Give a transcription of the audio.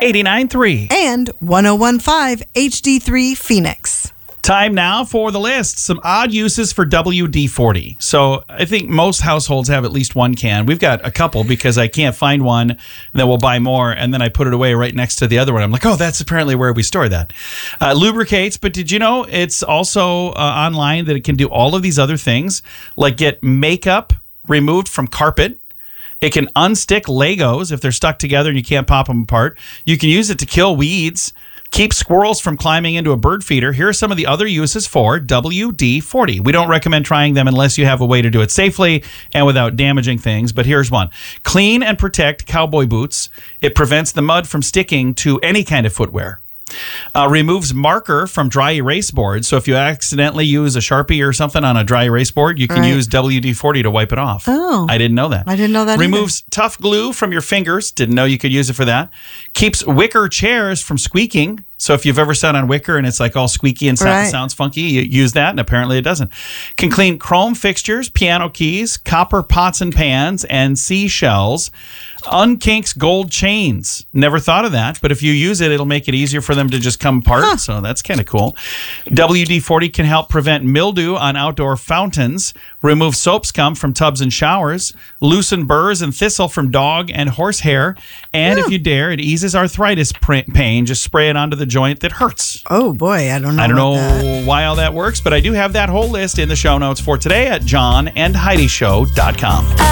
89.3. And 101.5 HD3 Phoenix. Time now for the list. Some odd uses for WD-40. So I think most households have at least one can. We've got a couple because I can't find one. Then we'll buy more, and then I put it away right next to the other one. I'm like, oh, that's apparently where we store that. Lubricates, but did you know it's also online that it can do all of these other things, like get makeup removed from carpet. It can unstick Legos if they're stuck together and you can't pop them apart. You can use it to kill weeds. Keep squirrels from climbing into a bird feeder. Here are some of the other uses for WD-40. We don't recommend trying them unless you have a way to do it safely and without damaging things, but here's one. Clean and protect cowboy boots. It prevents the mud from sticking to any kind of footwear. Removes marker from dry erase boards. So if you accidentally use a Sharpie or something on a dry erase board, you can use WD-40 to wipe it off. Oh. I didn't know that. I didn't know that Removes tough glue from your fingers. Didn't know you could use it for that. Keeps wicker chairs from squeaking. So if you've ever sat on wicker and it's like all squeaky and sounds funky, you use that, and apparently it doesn't. Can clean chrome fixtures, piano keys, copper pots and pans, and seashells. Unkinks gold chains. Never thought of that, but if you use it, it'll make it easier for them to just come apart. So that's kind of cool. WD-40 can help prevent mildew on outdoor fountains. Remove soap scum from tubs and showers. Loosen burrs and thistle from dog and horse hair. And if you dare, it eases arthritis pain. Just spray it onto the joint that hurts. Oh, boy. I don't know. I don't know why all that works, but I do have that whole list in the show notes for today at johnandheidishow.com.